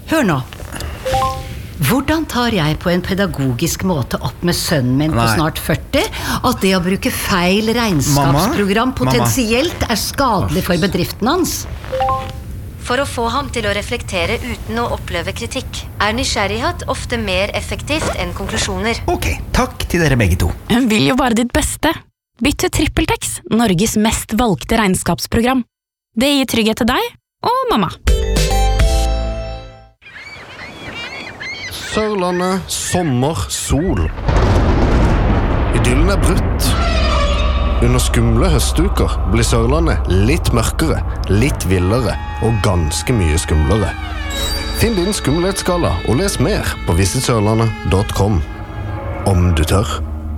Hør nå. Hvordan tar jeg på en pedagogisk måte opp med sønnen min på snart 40 at det å bruke feil regnskapsprogram potensielt skadelig for bedriften hans? For å få ham til å reflektere uten å oppleve kritikk, nysgjerrighet ofte mer effektivt enn konklusjoner. Ok, takk til dere begge to. Hun vil jo bare ditt beste. Bytt til TrippelTex, Norges mest valgte regnskapsprogram. Det gir trygghet til deg og mamma. Sørlandet, sommer, sol. Idyllen brutt. Under skumle høstuker blir Sørlandet litt mørkere, litt villere og ganske mye skumlere. Finn din skummelhetsskala og les mer på visitsørlandet.com. Om du tør.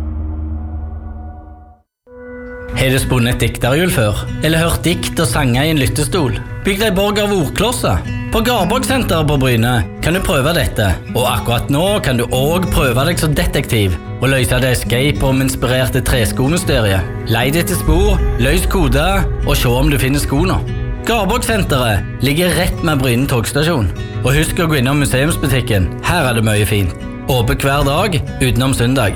Har du spunnet et dikterhjul før? Eller hørt dikt og sanger i en lyttestol? Bygg deg borg av ordklosser. På Garborgsenteret på Bryne kan du prøve dette. Og akkurat nå kan du også prøve deg som detektiv og løse det escape room-inspirerte tresko-mysteriet. Leid etter spor, løs koder og se om du finner skoene. Garborgsenteret ligger rett med Bryne togstasjon. Og husk å gå innom museumsbutikken. Her det mye fint. Åpent hver dag utenom søndag.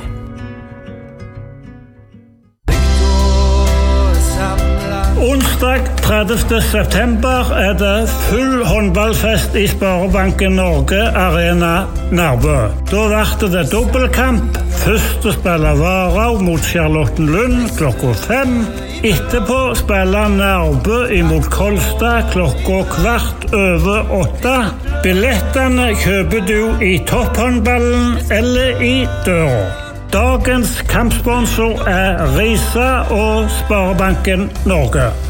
Onsdag 30. september det full håndballfest i Sparebanken Norge Arena Nærbø. Da ble det dobbeltkamp. Første spiller Varau mot Charlottenlund klokka 5. Etterpå spiller Nærbø imot Kolstad klokka 7:15. Billettene kjøper du i topphåndballen eller i døra. Dagens kampsponsor Risa og Sparebanken Norge.